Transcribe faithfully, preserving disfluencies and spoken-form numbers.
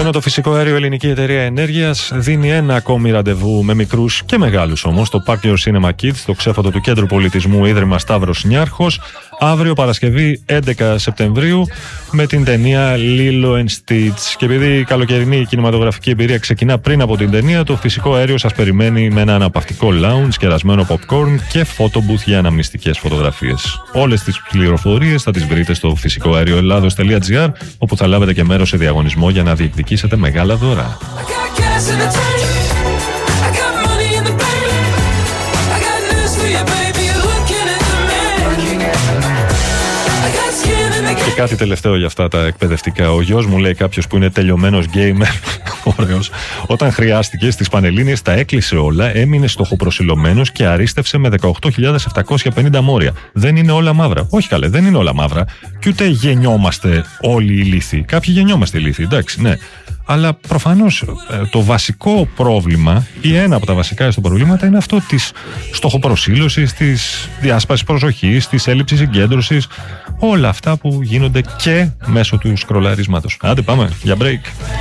Ενώ το φυσικό αέριο Ελληνική Εταιρεία Ενέργειας δίνει ένα ακόμη ραντεβού με μικρούς και μεγάλους όμως, το Park Your Cinema Kids, το ξέφωτο του Κέντρου Πολιτισμού Ίδρυμα Σταύρος Νιάρχος, αύριο Παρασκευή έντεκα Σεπτεμβρίου με την ταινία Lilo and Stitch. Και επειδή η καλοκαιρινή κινηματογραφική εμπειρία ξεκινά πριν από την ταινία, το φυσικό αέριο σας περιμένει με ένα αναπαυτικό lounge, κερασμένο popcorn και photo booth για αναμνηστικές φωτογραφίες. Όλες τις πληροφορίες θα τις βρείτε στο φυσικό αέριο ελλάδος τελεία τζι άρ, όπου θα λάβετε και μέρος σε διαγωνισμό για να διεκδικήσετε μεγάλα δώρα. Και κάτι τελευταίο για αυτά τα εκπαιδευτικά. Ο γιος μου, λέει κάποιος που είναι τελειωμένος gamer, ωραίος, όταν χρειάστηκε στις Πανελλήνιες τα έκλεισε όλα, έμεινε στοχοπροσιλωμένος και αρίστευσε με δεκαοκτώ χιλιάδες επτακόσια πενήντα μόρια. Δεν είναι όλα μαύρα. Όχι καλέ, δεν είναι όλα μαύρα. Και ούτε γεννιόμαστε όλοι ηλίθιοι. Κάποιοι γεννιόμαστε ηλίθιοι, εντάξει, ναι. Αλλά προφανώς το βασικό πρόβλημα ή ένα από τα βασικά στο προβλήματα είναι αυτό της στοχοπροσήλωσης, της διάσπασης προσοχής, της έλλειψης συγκέντρωσης, όλα αυτά που γίνονται και μέσω του σκρολαρίσματος. Άντε πάμε για break.